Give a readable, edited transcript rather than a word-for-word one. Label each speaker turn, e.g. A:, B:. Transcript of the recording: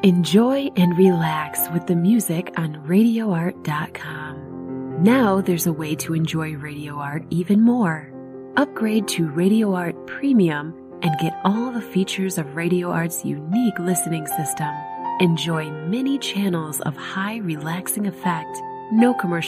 A: Enjoy and relax with the music on RadioArt.com. Now there's a way to enjoy Radio Art even more. Upgrade to Radio Art Premium and get all the features of Radio Art's unique listening system. Enjoy many channels of high relaxing effect, no commercial